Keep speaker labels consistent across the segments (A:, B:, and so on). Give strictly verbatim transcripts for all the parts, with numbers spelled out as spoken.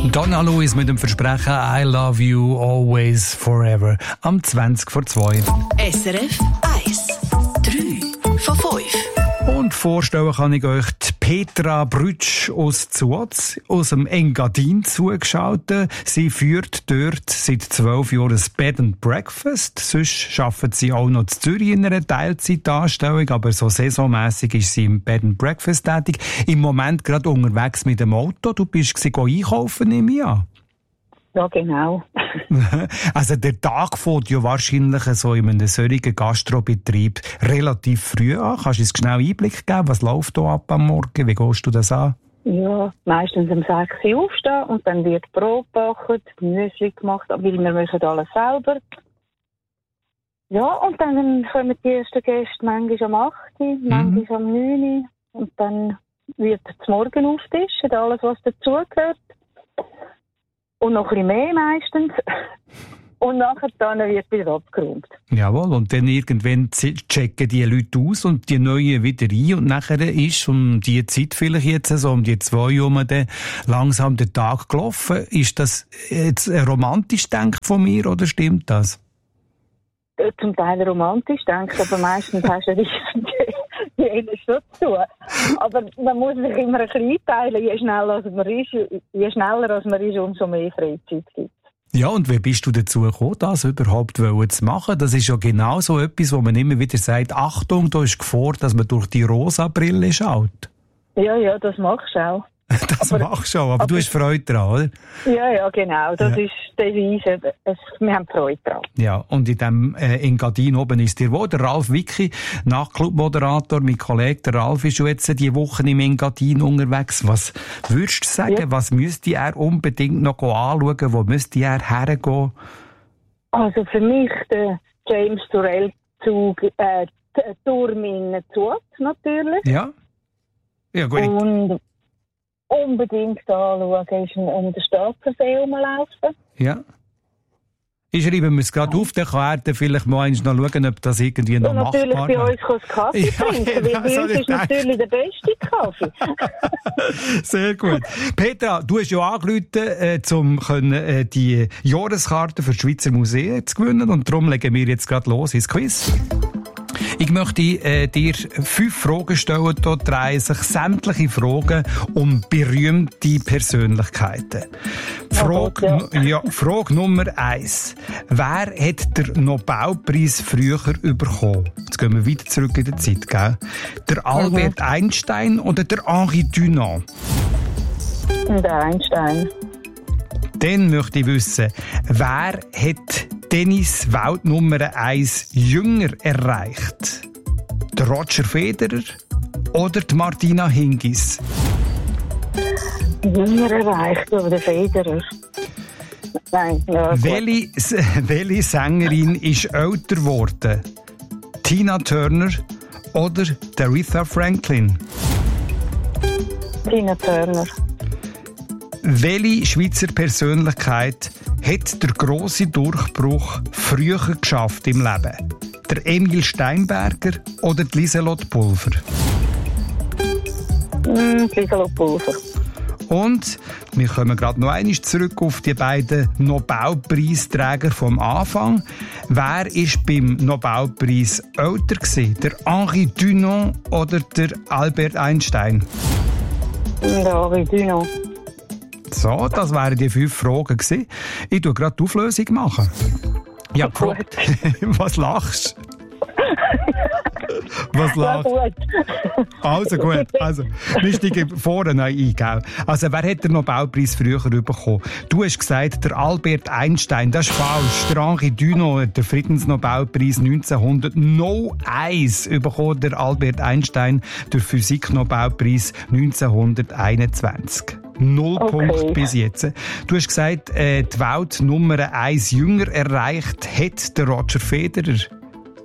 A: Donna Lewis mit dem Versprechen I love you always forever am zwanzig vor zwei.
B: S R F eins. drei von fünf.
A: Und vorstellen kann ich euch die Petra Brütsch aus Zuotz, aus dem Engadin zugeschaltet. Sie führt dort seit zwölf Jahren ein Bed and Breakfast. Sonst arbeitet sie auch noch in Zürich in einer Teilzeitanstellung, aber so saisonmässig ist sie im Bed and Breakfast tätig. Im Moment gerade unterwegs mit dem Auto. Du bist einkaufen, nehme ich an.
C: Ja, genau.
A: Also der Tag fängt ja wahrscheinlich so in einem solchen Gastrobetrieb relativ früh an. Kannst du uns schnell Einblick geben? Was läuft da ab am Morgen? Wie gehst du das an?
C: Ja, meistens um sechs Uhr aufstehen und dann wird Brot gebacken, Müsli gemacht, weil wir machen alles selber. Ja, und dann kommen die ersten Gäste manchmal um acht Uhr, manchmal um neun Uhr. Und dann wird zum Morgen aufgetischen, alles was dazugehört. Und noch ein bisschen mehr meistens. Und nachher dann wird wieder abgeräumt.
A: Jawohl, und dann irgendwann checken die Leute aus und die Neuen wieder ein. Und nachher ist um die Zeit vielleicht jetzt, so um die zwei Uhr, dann langsam der Tag gelaufen. Ist das jetzt ein romantisch Denken von mir oder stimmt das?
C: Zum Teil romantisch denken, aber meistens hast du jeder schon zu tun. Aber man muss sich immer ein bisschen einteilen. Je schneller als man ist, je schneller als man ist, umso mehr Freizeit gibt.
A: Ja, und wie bist du dazu gekommen, das überhaupt zu machen? Das ist ja genau so etwas, wo man immer wieder sagt, Achtung, da ist Gefahr, dass man durch die rosa Brille schaut.
C: Ja, ja, das machst du auch.
A: Das
C: aber,
A: machst du auch, aber, aber du hast Freude daran, oder?
C: Ja, ja, genau. Das ja. ist die Devise. Wir haben Freude daran.
A: Ja, und in dem äh, Engadin oben ist dir wo? Der Ralf Wicki, Nachtclub-Moderator, mein Kollege, der Ralf ist jetzt die Woche im Engadin unterwegs. Was würdest du sagen, ja. was müsste er unbedingt noch anschauen? Wo müsste er hergehen?
C: Also für mich der James Turrell-Zug, äh, Turm in Zuotz natürlich.
A: Ja. Ja, gut.
C: Und unbedingt anschauen, ist um den Staatsversee rumlaufen.
A: Ja. Ich schreibe mir es gerade ja. auf, dann kann er dann vielleicht mal noch schauen, ob das irgendwie noch machbar ist.
C: Und natürlich bei uns kann es Kaffee ja, trinken, weil bei uns ist gedacht. Natürlich der beste Kaffee.
A: Sehr gut. Petra, du hast ja angerufen, äh, um äh, die Jahreskarte für die Schweizer Museen zu gewinnen und darum legen wir jetzt gerade los ins Quiz. Ich möchte äh, dir fünf Fragen stellen. Dort drehen sich sämtliche Fragen um berühmte Persönlichkeiten. Frage, oh, ja. Ja, Frage Nummer eins. Wer hat den Nobelpreis früher bekommen? Jetzt gehen wir wieder zurück in die Zeit, gell? Der Albert mhm. Einstein oder der Henri Dunant?
C: Der Einstein.
A: Dann möchte ich wissen, wer hat Tennis Weltnummer eins jünger erreicht? Der Roger Federer oder die Martina Hingis?
C: Jünger erreicht, oder der Federer? Nein, ja,
A: welche, welche Sängerin ist älter geworden? Tina Turner oder Aretha Franklin?
C: Tina Turner.
A: Welche Schweizer Persönlichkeit hat der grosse Durchbruch früher geschafft im Leben? Der Emil Steinberger oder die Lieselot Pulver?
C: Mm, Lieselot Pulver.
A: Und wir kommen gerade noch einmal zurück auf die beiden Nobelpreisträger vom Anfang. Wer war beim Nobelpreis älter gewesen? Der Henri Dunant oder der Albert Einstein?
C: Der Henri Dunant.
A: So, das wären die fünf Fragen gewesen. Ich tue gerade die Auflösung machen. Ja, gefragt. Was lachst du? Was lachst du? Ja, gut. Also gut, also, wir steigen vorne ein, gell? Also, wer hat den Nobelpreis früher bekommen? Du hast gesagt, der Albert Einstein, das ist falsch. Der Henri Dunant hat den Friedensnobelpreis neunzehnhunderteins bekommen, der Albert Einstein den Physiknobelpreis neunzehnhunderteinundzwanzig. Null okay. Punkt bis jetzt. Du hast gesagt, äh, die Welt Nummer eins jünger erreicht hat der Roger Federer.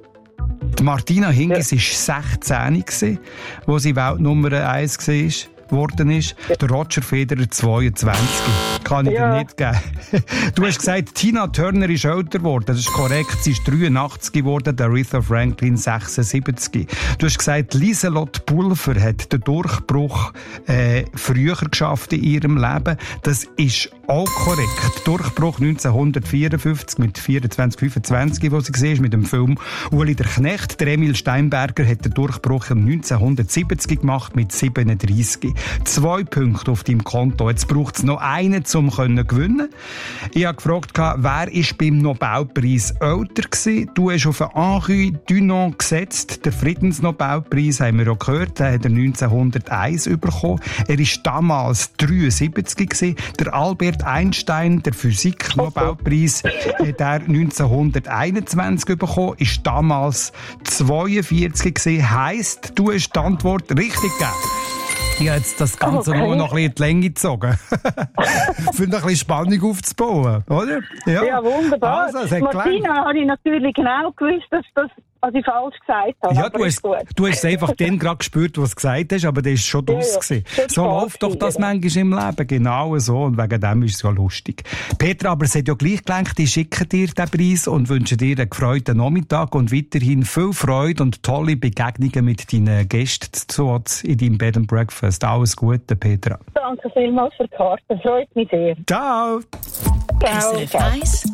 A: Die Martina Hingis war ja. sechzehn, als sie Welt Nummer eins war. geworden ist. Der Roger Federer zweiundzwanzig. Kann ich
C: Ja.
A: dir nicht geben. Du hast gesagt, Tina Turner ist älter geworden. Das ist korrekt. Sie ist dreiundachtzig geworden, der Aretha Franklin sechsundsiebzig. Du hast gesagt, Lieselotte Pulver hat den Durchbruch äh, früher geschafft in ihrem Leben. Das ist auch korrekt. Durchbruch neunzehnhundertvierundfünfzig mit vierundzwanzig, fünfundzwanzig, wo sie war, mit dem Film Uli der Knecht. Der Emil Steinberger hat den Durchbruch neunzehnhundertsiebzig gemacht mit siebenunddreissig. Zwei Punkte auf deinem Konto. Jetzt braucht es noch einen, um zu gewinnen. Ich habe gefragt, wer war beim Nobelpreis älter gewesen? Du hast auf Henri Dunant gesetzt. Den Friedensnobelpreis haben wir auch gehört. Den hat er neunzehnhunderteins bekommen. Er war damals dreiundsiebzig gewesen. Der Albert Einstein, der Physik-Nobelpreis, hat er neunzehnhunderteinundzwanzig bekommen. Ist damals zweiundvierzig gewesen. Heisst, du hast die Antwort richtig gegeben. Ich habe jetzt das Ganze
C: Okay.
A: nur noch ein bisschen in die Länge gezogen. Für ein bisschen Spannung aufzubauen, oder?
C: Ja, wunderbar.
A: Also, es hat gelangt.
C: Martina habe ich natürlich genau gewusst, dass das, was ich falsch gesagt habe.
A: Ja,
C: aber
A: du
C: ist
A: hast,
C: gut.
A: du hast es einfach dann gerade gespürt, was du gesagt hast, aber das war schon
C: Ja,
A: draus.
C: ja.
A: gewesen.
C: Schon
A: So
C: Spaß
A: läuft doch das
C: gewesen,
A: manchmal im Leben, genau so. Und wegen dem ist es ja lustig. Petra, aber es hat ja gleich gelangt, ich schicke dir den Preis und wünsche dir einen gefreuten Nachmittag und weiterhin viel Freude und tolle Begegnungen mit deinen Gästen zu in deinem Bed and Breakfast. Alles Gute, Petra.
C: Danke vielmals für die Karte. Freut mich sehr.
A: Ciao!
C: Ciao.
B: S R F eins